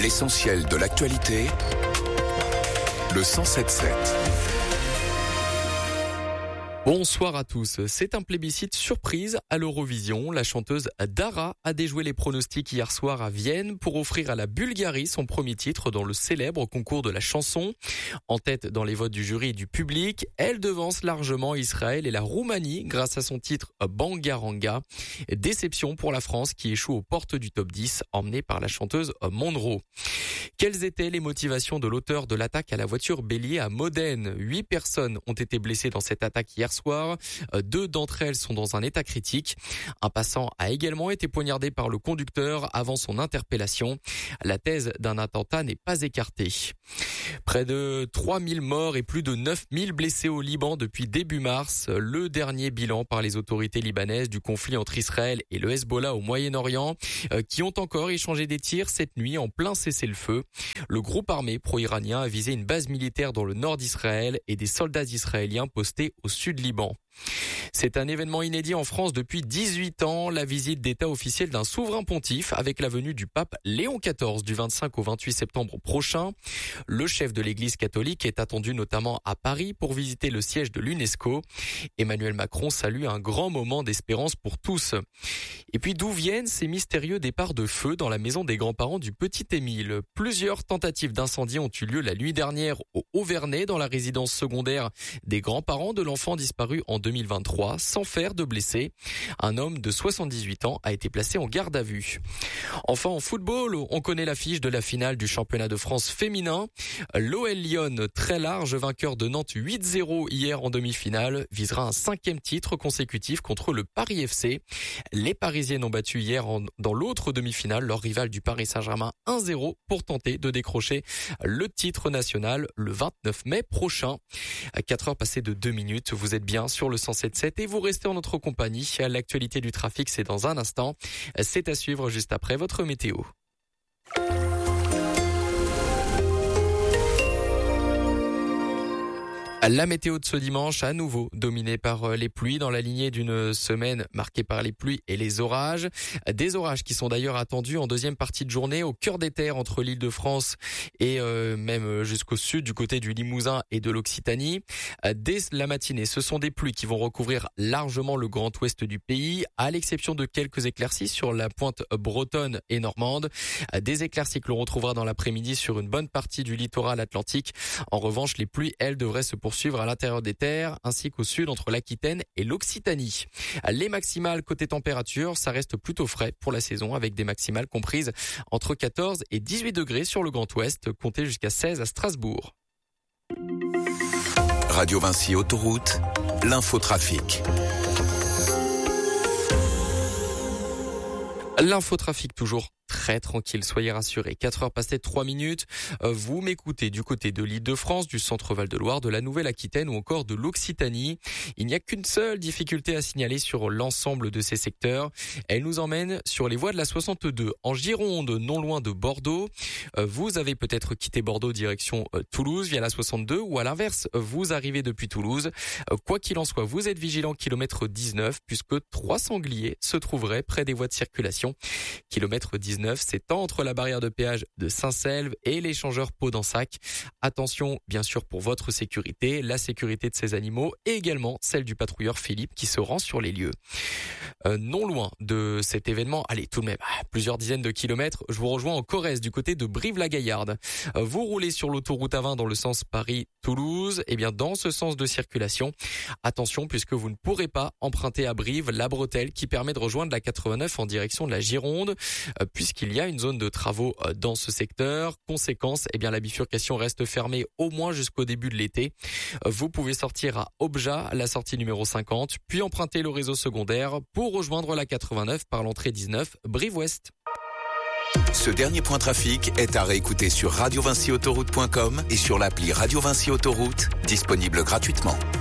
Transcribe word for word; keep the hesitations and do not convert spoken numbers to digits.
L'essentiel de l'actualité, le cent sept sept. Bonsoir à tous. C'est un plébiscite surprise à l'Eurovision. La chanteuse Dara a déjoué les pronostics hier soir à Vienne pour offrir à la Bulgarie son premier titre dans le célèbre concours de la chanson. En tête dans les votes du jury et du public, elle devance largement Israël et la Roumanie grâce à son titre Bangaranga. Déception pour la France qui échoue aux portes du top dix, emmenée par la chanteuse Monroe. Quelles étaient les motivations de l'auteur de l'attaque à la voiture bélier à Modène? Huit personnes ont été blessées dans cette attaque hier soir. Deux d'entre elles sont dans un état critique. Un passant a également été poignardé par le conducteur avant son interpellation. La thèse d'un attentat n'est pas écartée. Près de trois mille morts et plus de neuf mille blessés au Liban depuis début mars. Le dernier bilan par les autorités libanaises du conflit entre Israël et le Hezbollah au Moyen-Orient, qui ont encore échangé des tirs cette nuit en plein cessez-le-feu. Le groupe armé pro-iranien a visé une base militaire dans le nord d'Israël et des soldats israéliens postés au sud Liban. C'est un événement inédit en France depuis dix-huit ans, la visite d'État officielle d'un souverain pontife avec la venue du pape Léon quatorze du vingt-cinq au vingt-huit septembre prochain. Le chef de l'Église catholique est attendu notamment à Paris pour visiter le siège de l'UNESCO. Emmanuel Macron salue un grand moment d'espérance pour tous. Et puis d'où viennent ces mystérieux départs de feu dans la maison des grands-parents du petit Émile? Plusieurs tentatives d'incendie ont eu lieu la nuit dernière au Haut-Vernay dans la résidence secondaire des grands-parents de l'enfant disparu en deux mille vingt-trois, sans faire de blessés. Un homme de soixante-dix-huit ans a été placé en garde à vue. Enfin, en football, on connaît l'affiche de la finale du championnat de France féminin. L'O L Lyon, très large vainqueur de Nantes huit zéro hier en demi-finale, visera un cinquième titre consécutif contre le Paris F C. Les Parisiennes ont battu hier en, dans l'autre demi-finale leur rival du Paris Saint-Germain un zéro pour tenter de décrocher le titre national le vingt-neuf mai prochain. À quatre heures passées de deux minutes, vous êtes bien sur le cent sept sept et vous restez en notre compagnie. L'actualité du trafic, c'est dans un instant. C'est à suivre juste après votre météo. La météo de ce dimanche, à nouveau dominée par les pluies dans la lignée d'une semaine marquée par les pluies et les orages. Des orages qui sont d'ailleurs attendus en deuxième partie de journée au cœur des terres entre l'Île-de-France et euh, même jusqu'au sud du côté du Limousin et de l'Occitanie. Dès la matinée, ce sont des pluies qui vont recouvrir largement le grand ouest du pays, à l'exception de quelques éclaircies sur la pointe bretonne et normande. Des éclaircies que l'on retrouvera dans l'après-midi sur une bonne partie du littoral atlantique. En revanche, les pluies, elles, devraient se poursuivre à l'intérieur des terres ainsi qu'au sud entre l'Aquitaine et l'Occitanie. Les maximales côté température, ça reste plutôt frais pour la saison avec des maximales comprises entre quatorze et dix-huit degrés sur le Grand Ouest, comptez jusqu'à seize à Strasbourg. Radio Vinci Autoroute, l'infotrafic. L'infotrafic toujours très tranquille, soyez rassurés. quatre heures passées trois minutes, vous m'écoutez du côté de l'Île-de-France, du centre Val-de-Loire, de la Nouvelle-Aquitaine ou encore de l'Occitanie. Il n'y a qu'une seule difficulté à signaler sur l'ensemble de ces secteurs. Elle nous emmène sur les voies de la soixante-deux, en Gironde, non loin de Bordeaux. Vous avez peut-être quitté Bordeaux direction Toulouse via la soixante-deux ou à l'inverse, vous arrivez depuis Toulouse. Quoi qu'il en soit, vous êtes vigilant kilomètre dix-neuf puisque trois sangliers se trouveraient près des voies de circulation. Kilomètre dix-neuf, c'est entre la barrière de péage de Saint-Selve et l'échangeur Pau-d'Ensac. Attention, bien sûr, pour votre sécurité, la sécurité de ces animaux et également celle du patrouilleur Philippe qui se rend sur les lieux. Euh, non loin de cet événement, allez, tout de même, plusieurs dizaines de kilomètres, je vous rejoins en Corrèze du côté de Brive-la-Gaillarde. Euh, vous roulez sur l'autoroute A vingt dans le sens Paris-Toulouse, et bien dans ce sens de circulation, attention puisque vous ne pourrez pas emprunter à Brive la bretelle qui permet de rejoindre la quatre-vingt-neuf en direction de la Gironde, euh, puisqu'il y a une zone de travaux euh, dans ce secteur. Conséquence, eh bien la bifurcation reste fermée au moins jusqu'au début de l'été. Euh, vous pouvez sortir à Objat, la sortie numéro cinquante, puis emprunter le réseau secondaire pour rejoindre la quatre-vingt-neuf par l'entrée dix-neuf, Brive-Ouest. Ce dernier point trafic est à réécouter sur radio vinci autoroute point com et sur l'appli Radio Vinci Autoroute, disponible gratuitement.